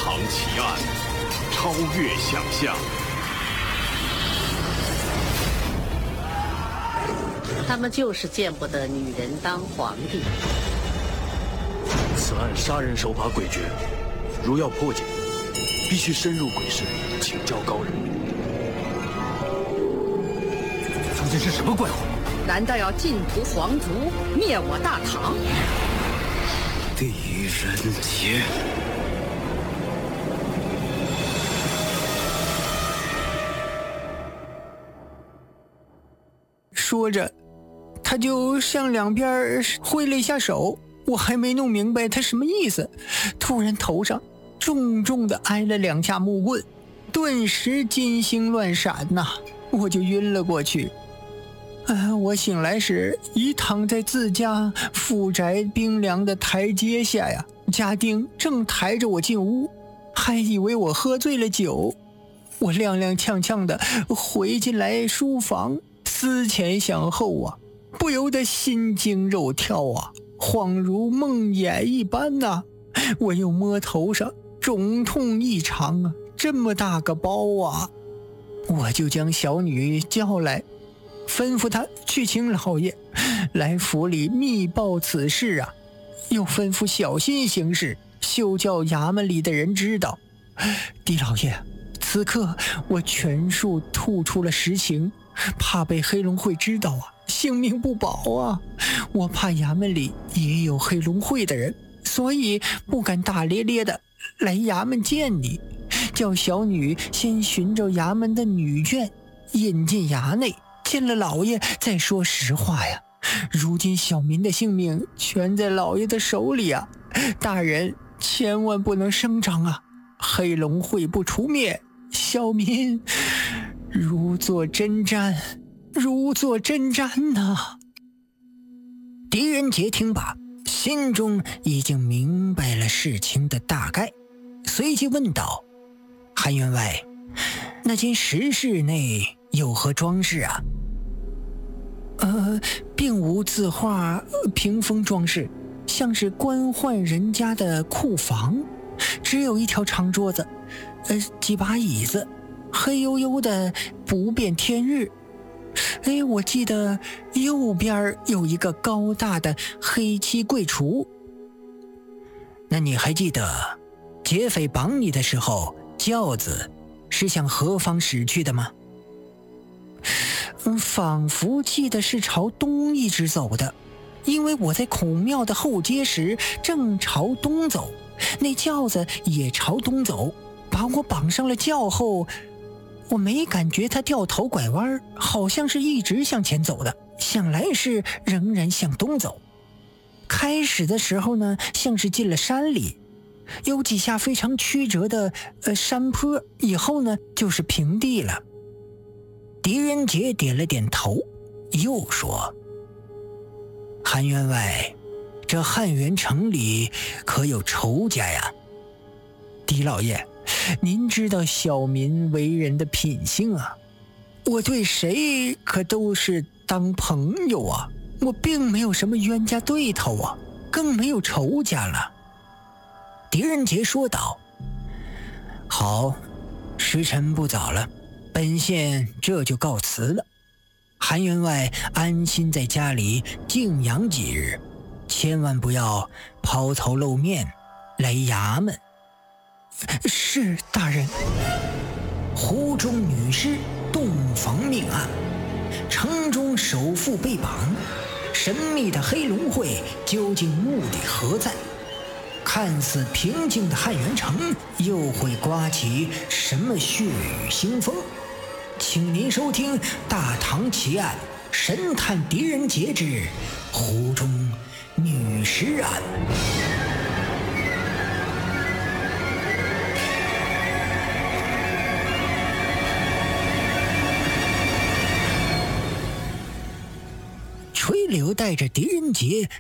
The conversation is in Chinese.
唐奇案，超越想象。 他们就是见不得女人当皇帝。 此案杀人手法诡谲，如要破解，必须深入鬼市，请教高人。 究竟是什么怪物？ 难道要尽屠皇族，灭我大唐？ 狄仁杰。 说着，他就向两边挥了一下手，我还没弄明白他什么意思，突然头上重重的挨了2下木棍，顿时金星乱闪呐，我就晕了过去。我醒来时已躺在自家府宅冰凉的台阶下呀，家丁正抬着我进屋，还以为我喝醉了酒。我踉踉跄跄的回进来书房，思前想后啊，不由得心惊肉跳啊，恍如梦魇一般呐。我又摸头上，肿痛异常啊，这么大个包啊！我就将小女叫来，吩咐她去请老爷来府里密报此事啊，又吩咐小心行事，休叫衙门里的人知道。狄老爷，此刻我全数吐出了实情，怕被黑龙会知道啊，性命不保啊！我怕衙门里也有黑龙会的人，所以不敢大咧咧的来衙门见你，叫小女先寻着衙门的女眷引进衙内，见了老爷再说实话呀。如今小民的性命全在老爷的手里啊，大人千万不能声张啊！黑龙会不除灭，小民如坐针毡，如坐针毡呐。狄仁杰听罢，心中已经明白了事情的大概，随即问道：韩员外，那间石室内有何装饰啊？并无字画、屏风装饰，像是官宦人家的库房，只有一条长桌子，几把椅子，黑黝黝的不变天日。我记得右边有一个高大的黑漆柜橱。那你还记得劫匪绑你的时候，轿子是向何方驶去的吗？仿佛记得是朝东一直走的，因为我在孔庙的后街时正朝东走，那轿子也朝东走，把我绑上了轿后，我没感觉他掉头拐弯，好像是一直向前走的，想来是仍然向东走。开始的时候呢，像是进了山里，有几下非常曲折的山坡，以后呢就是平地了。狄仁杰点了点头，又说：韩员外，这汉元城里可有仇家呀？狄老爷，您知道小民为人的品性啊，我对谁可都是当朋友啊，我并没有什么冤家对头啊，更没有仇家了。狄仁杰说道：好，时辰不早了，本县这就告辞了。韩员外安心在家里静养几日，千万不要抛头露面来衙门。是大人。湖中女尸洞房命案，城中首富被绑，神秘的黑龙会究竟目的何在？看似平静的汉元城又会刮起什么血雨腥风？请您收听《大唐奇案》神探狄仁杰之湖中女尸案。吹柳带着狄仁杰